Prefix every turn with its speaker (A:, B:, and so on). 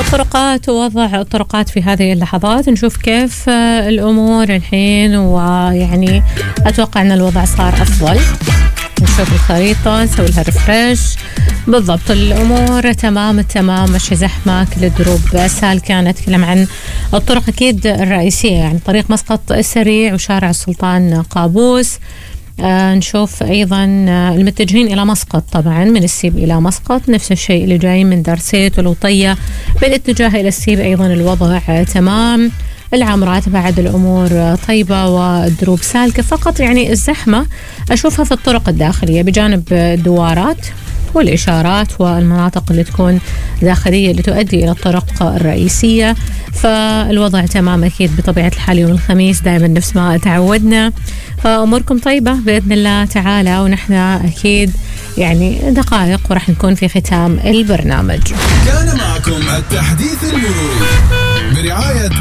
A: الطرقات ووضع الطرقات في هذه اللحظات. نشوف كيف الأمور الحين، ويعني أتوقع أن الوضع صار أفضل. نشوف الخريطة، نسوي لها ريفريش. بالضبط الأمور تمام التمام، مش زحمة، كل الدروب سالكة. نتكلم عن الطرق أكيد الرئيسية، يعني طريق مسقط السريع وشارع السلطان قابوس. نشوف أيضا المتجهين إلى مسقط، طبعا من السيب إلى مسقط نفس الشيء، اللي جايين من دارسيت والوطية بالاتجاه إلى السيب أيضا الوضع تمام. العمرات بعد الأمور طيبة والدروب سالكة، فقط يعني الزحمة أشوفها في الطرق الداخلية بجانب الدوارات والإشارات والمناطق اللي تكون داخلية اللي تؤدي إلى الطرق الرئيسية. فالوضع تمام أكيد بطبيعة الحال يوم الخميس دائما نفس ما تعودنا، فأموركم طيبة بإذن الله تعالى. ونحن أكيد يعني دقائق ورح نكون في ختام البرنامج.
B: كان معكم التحديث المروري برعاية